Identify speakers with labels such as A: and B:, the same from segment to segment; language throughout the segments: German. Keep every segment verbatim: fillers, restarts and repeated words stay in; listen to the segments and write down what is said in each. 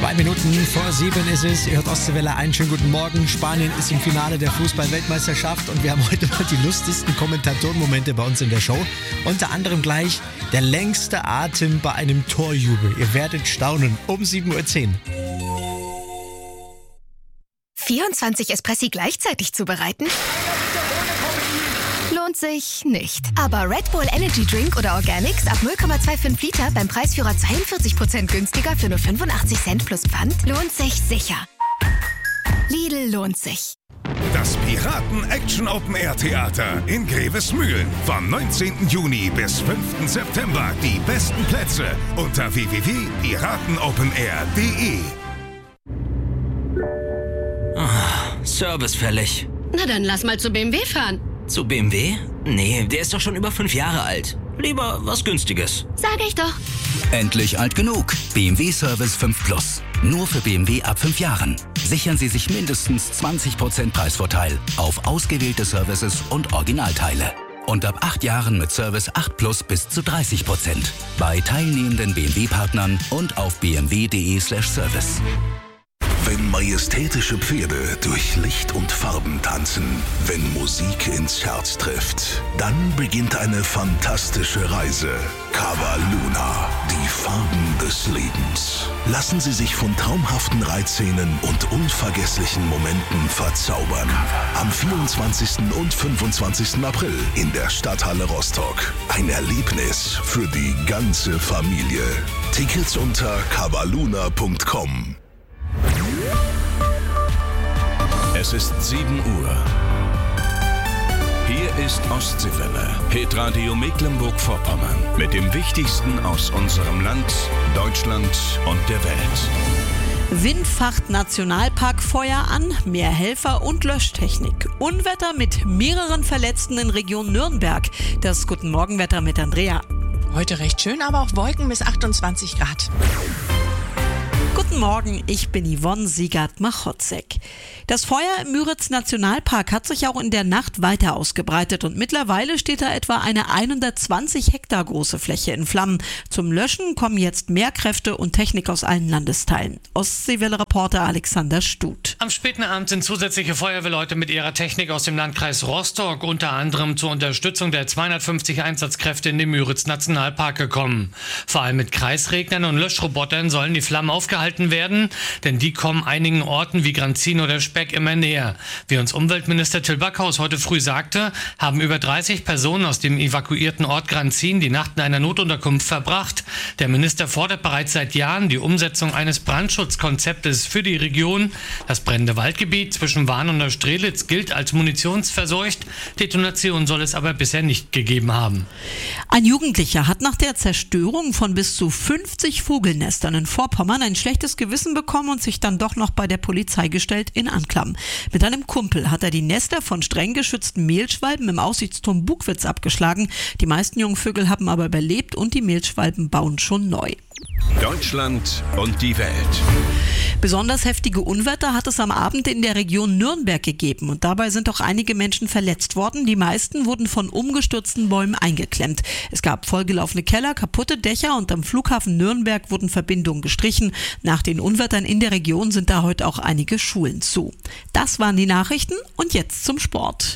A: Zwei Minuten vor sieben ist es. Ihr hört Ostseewelle, einen schönen guten Morgen. Spanien ist im Finale der Fußball-Weltmeisterschaft und wir haben heute mal die lustigsten Kommentatorenmomente bei uns in der Show. Unter anderem gleich der längste Atem bei einem Torjubel. Ihr werdet staunen. Um sieben Uhr zehn.
B: vierundzwanzig Espressi gleichzeitig zubereiten? Lohnt sich nicht. Aber Red Bull Energy Drink oder Organics ab null Komma fünfundzwanzig Liter beim Preisführer zweiundvierzig Prozent günstiger für nur fünfundachtzig Cent plus Pfand lohnt sich sicher. Lidl lohnt sich.
C: Das Piraten-Action-Open-Air-Theater in Grevesmühlen. Vom neunzehnten Juni bis fünften September. Die besten Plätze unter w w w punkt piratenopenair punkt de.
D: Oh, Service fällig.
E: Na dann lass mal zu B M W fahren.
D: Zu B M W? Nee, der ist doch schon über fünf Jahre alt. Lieber was Günstiges.
E: Sag ich doch.
F: Endlich alt genug. B M W Service fünf Plus. Nur für B M W ab fünf Jahren. Sichern Sie sich mindestens zwanzig Prozent Preisvorteil auf ausgewählte Services und Originalteile. Und ab acht Jahren mit Service acht Plus bis zu dreißig Prozent. Bei teilnehmenden B M W-Partnern und auf b m w punkt de slash service.
G: Wenn majestätische Pferde durch Licht und Farben tanzen, wenn Musik ins Herz trifft, dann beginnt eine fantastische Reise. Cavalluna, die Farben des Lebens. Lassen Sie sich von traumhaften Reitszenen und unvergesslichen Momenten verzaubern. Am vierundzwanzigsten und fünfundzwanzigsten April in der Stadthalle Rostock. Ein Erlebnis für die ganze Familie. Tickets unter cavalluna punkt com.
H: Es ist sieben Uhr. Hier ist Ostseewelle, Hitradio Mecklenburg-Vorpommern. Mit dem Wichtigsten aus unserem Land, Deutschland und der Welt.
I: Windfacht-Nationalpark Feuer an, mehr Helfer und Löschtechnik. Unwetter mit mehreren Verletzten in Region Nürnberg. Das Guten Morgenwetter mit Andrea.
J: Heute recht schön, aber auch Wolken bis achtundzwanzig Grad.
I: Guten Morgen, ich bin Yvonne Siegert-Machotzek. Das Feuer im Müritz-Nationalpark hat sich auch in der Nacht weiter ausgebreitet und mittlerweile steht da etwa eine hundertzwanzig Hektar große Fläche in Flammen. Zum Löschen kommen jetzt mehr Kräfte und Technik aus allen Landesteilen. Ostseewelle-Reporter Alexander Stut.
K: Am späten Abend sind zusätzliche Feuerwehrleute mit ihrer Technik aus dem Landkreis Rostock unter anderem zur Unterstützung der zweihundertfünfzig Einsatzkräfte in den Müritz-Nationalpark gekommen. Vor allem mit Kreisregnern und Löschrobotern sollen die Flammen aufgehalten werden, denn die kommen einigen Orten wie Granzin oder Speck immer näher. Wie uns Umweltminister Till Backhaus heute früh sagte, haben über dreißig Personen aus dem evakuierten Ort Granzin die Nacht in einer Notunterkunft verbracht. Der Minister fordert bereits seit Jahren die Umsetzung eines Brandschutzkonzeptes für die Region. Das brennende Waldgebiet zwischen Wahn und Neustrelitz gilt als munitionsverseucht. Detonation soll es aber bisher nicht gegeben haben.
I: Ein Jugendlicher hat nach der Zerstörung von bis zu fünfzig Vogelnestern in Vorpommern ein schlechtes Gewissen bekommen und sich dann doch noch bei der Polizei gestellt in Anklam. Mit einem Kumpel hat er die Nester von streng geschützten Mehlschwalben im Aussichtsturm Bukwitz abgeschlagen. Die meisten Jungvögel haben aber überlebt und die Mehlschwalben bauen schon neu.
H: Deutschland und die Welt.
I: Besonders heftige Unwetter hat es am Abend in der Region Nürnberg gegeben und dabei sind auch einige Menschen verletzt worden. Die meisten wurden von umgestürzten Bäumen eingeklemmt. Es gab vollgelaufene Keller, kaputte Dächer und am Flughafen Nürnberg wurden Verbindungen gestrichen. Nach den Unwettern in der Region sind da heute auch einige Schulen zu. Das waren die Nachrichten und jetzt zum Sport.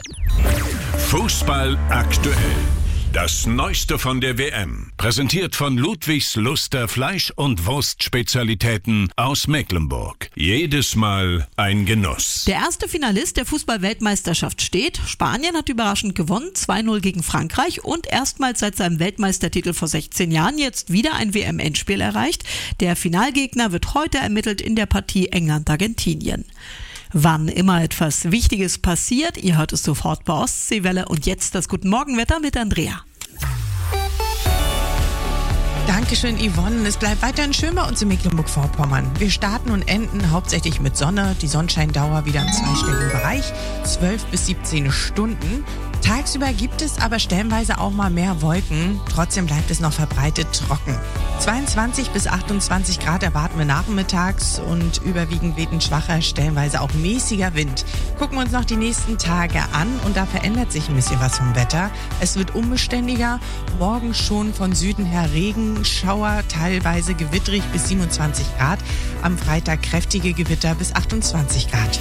H: Fußball aktuell. Das Neueste von der W M, präsentiert von Ludwigs Luster Fleisch- und Wurstspezialitäten aus Mecklenburg. Jedes Mal ein Genuss.
I: Der erste Finalist der Fußball-Weltmeisterschaft steht. Spanien hat überraschend gewonnen, zwei null gegen Frankreich und erstmals seit seinem Weltmeistertitel vor sechzehn Jahren jetzt wieder ein W M-Endspiel erreicht. Der Finalgegner wird heute ermittelt in der Partie England-Argentinien. Wann immer etwas Wichtiges passiert, ihr hört es sofort bei Ostseewelle und jetzt das Guten Morgenwetter mit Andrea.
J: Dankeschön, Yvonne. Es bleibt weiterhin schön bei uns in Mecklenburg-Vorpommern. Wir starten und enden hauptsächlich mit Sonne. Die Sonnenscheindauer wieder im zweistelligen Bereich. zwölf bis siebzehn Stunden. Tagsüber gibt es aber stellenweise auch mal mehr Wolken. Trotzdem bleibt es noch verbreitet trocken. zweiundzwanzig bis achtundzwanzig Grad erwarten wir nachmittags und überwiegend weht ein schwacher, stellenweise auch mäßiger Wind. Gucken wir uns noch die nächsten Tage an und da verändert sich ein bisschen was vom Wetter. Es wird unbeständiger. Morgen schon von Süden her Regen, Schauer, teilweise gewitterig bis siebenundzwanzig Grad. Am Freitag kräftige Gewitter bis achtundzwanzig Grad.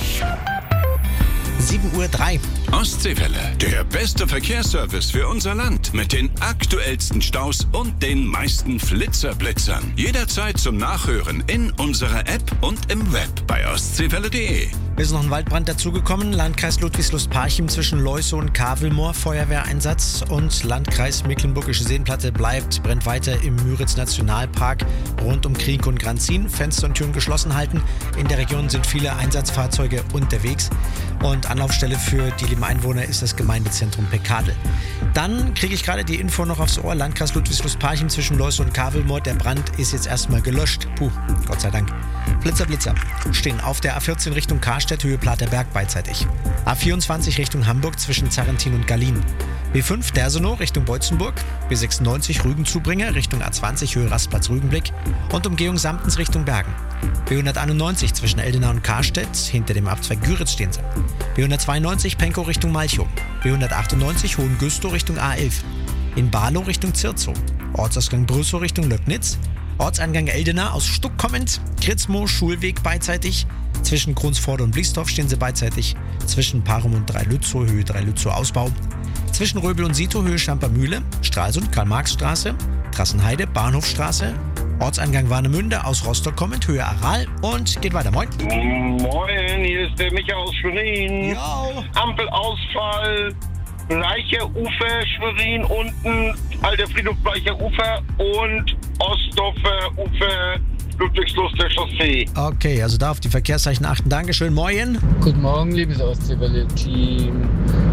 A: sieben Uhr drei.
H: Ostseewelle, der beste Verkehrsservice für unser Land mit den aktuellsten Staus und den meisten Flitzerblitzern. Jederzeit zum Nachhören in unserer App und im Web bei ostseewelle punkt de.
A: Ist noch ein Waldbrand dazugekommen. Landkreis Ludwigslust-Parchim zwischen Leusow und Kavelmoor, Feuerwehreinsatz. Und Landkreis Mecklenburgische Seenplatte bleibt, brennt weiter im Müritz-Nationalpark rund um Krieg und Granzin. Fenster und Türen geschlossen halten. In der Region sind viele Einsatzfahrzeuge unterwegs. Und Anlaufstelle für die lieben Einwohner ist das Gemeindezentrum Peckadel. Dann kriege ich gerade die Info noch aufs Ohr. Landkreis Ludwigslust-Parchim zwischen Leusow und Kavelmoor. Der Brand ist jetzt erstmal gelöscht. Puh, Gott sei Dank. Blitzer, Blitzer stehen auf der A vierzehn Richtung Karstedt, Höhe Platerberg beidseitig. A vierundzwanzig Richtung Hamburg zwischen Zarrentin und Gallien. B fünf Dersenow Richtung Beutzenburg. B sechsundneunzig Rügenzubringer Richtung A zwanzig, Höhe Rastplatz Rügenblick. Und Umgehung Samtens Richtung Bergen. B hunderteinundneunzig zwischen Eldenau und Karstedt, hinter dem Abzweig Güritz stehen sie. B hundertzweiundneunzig Pankow Richtung Malchow. B hundertachtundneunzig Hohengüstrow Richtung A elf. In Barlow Richtung Zirzow. Ortsausgang Brüssow Richtung Löcknitz. Ortsangang Eldena aus Stuck kommend. Kritzmoor Schulweg beidseitig. Zwischen Kronsforde und Bliesdorf stehen sie beidseitig. Zwischen Parum und Dreilützow, Höhe Dreilützow Ausbau. Zwischen Röbel und Sito, Höhe Schampermühle. Stralsund, Karl-Marx-Straße. Trassenheide, Bahnhofstraße. Ortsangang Warnemünde aus Rostock kommend, Höhe Aral. Und geht weiter. Moin.
L: Moin, hier ist der Micha aus Schwerin.
A: Ja.
L: Ampelausfall. Bleicher Ufer, Schwerin unten, Alter Friedhof Bleicher Ufer und Ostdorfer Ufer, Ludwigsluster Chaussee.
A: Okay, also da auf die Verkehrszeichen achten. Dankeschön. Moin.
M: Guten Morgen, liebes Ostseewelle-Team.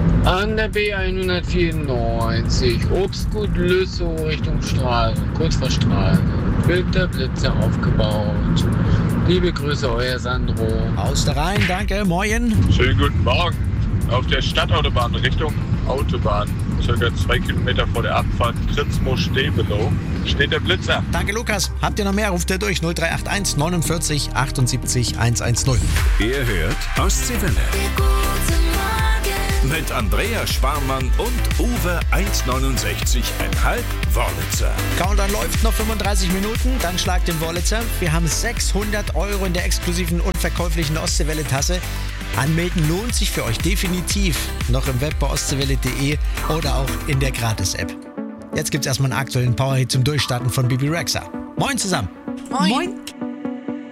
M: An der B hundertvierundneunzig, Obstgut Lüssow Richtung Strahlen, kurz vor Strahlen. Wilder Blitzer aufgebaut. Liebe Grüße, euer Sandro.
A: Aus der Rhein, danke. Moin.
N: Schönen guten Morgen. Auf der Stadtautobahn Richtung Autobahn, circa zwei Kilometer vor der Abfahrt Kritzmoor-Stebelow, steht der Blitzer.
A: Danke, Lukas. Habt ihr noch mehr? Ruft ihr durch null drei acht eins neunundvierzig achtundsiebzig hundertzehn.
H: Ihr hört Ostseewelle. Mit Andrea Schwarmann und Uwe eins neunundsechzig Komma fünf Wörlitzer.
A: Countdown läuft noch fünfunddreißig Minuten, dann schlagt den Wörlitzer. Wir haben sechshundert Euro in der exklusiven unverkäuflichen Ostseewelle-Tasse. Anmelden lohnt sich für euch definitiv. Noch im Web bei ostseewelle punkt de oder auch in der Gratis-App. Jetzt gibt's erstmal einen aktuellen Powerhit zum Durchstarten von Bibi Rexha. Moin zusammen.
J: Moin. Moin.